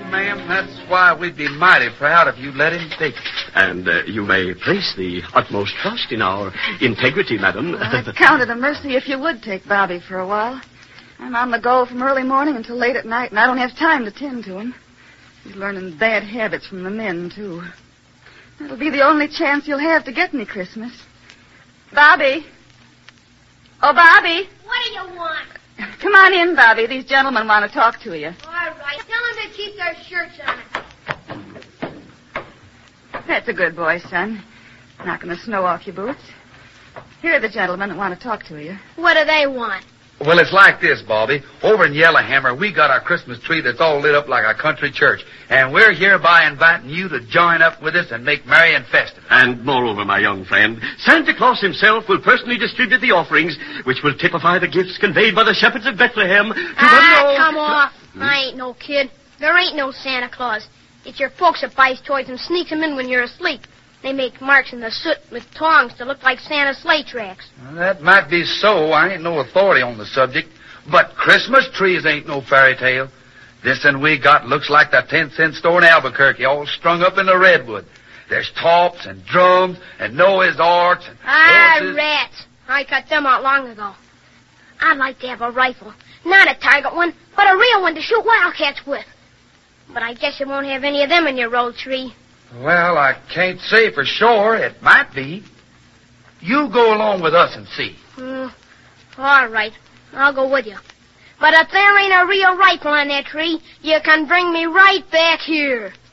ma'am. That's why we'd be mighty proud if you let him take it. And you may place the utmost trust in our integrity, madam. Well, I'd count it a mercy if you would take Bobby for a while. I'm on the go from early morning until late at night, and I don't have time to tend to him. He's learning bad habits from the men, too. It'll be the only chance you'll have to get me Christmas. Bobby. Oh, Bobby. What do you want? Come on in, Bobby. These gentlemen want to talk to you. All right. Tell them to keep their shirts on. That's a good boy, son. Knocking the snow off your boots. Here are the gentlemen that want to talk to you. What do they want? Well, it's like this, Bobby. Over in Yellowhammer, we got our Christmas tree that's all lit up like a country church. And we're hereby inviting you to join up with us and make merry and festive. And moreover, my young friend, Santa Claus himself will personally distribute the offerings, which will typify the gifts conveyed by the shepherds of Bethlehem to come off. I ain't no kid. There ain't no Santa Claus. It's your folks that buys toys and sneaks them in when you're asleep. They make marks in the soot with tongs to look like Santa's sleigh tracks. Well, that might be so. I ain't no authority on the subject. But Christmas trees ain't no fairy tale. This one we got looks like the 10-cent store in Albuquerque, all strung up in the redwood. There's tops and drums and Noah's arks and horses. Rats. I cut them out long ago. I'd like to have a rifle. Not a target one, but a real one to shoot wildcats with. But I guess you won't have any of them in your old tree. Well, I can't say for sure. It might be. You go along with us and see. All right. I'll go with you. But if there ain't a real rifle on that tree, you can bring me right back here.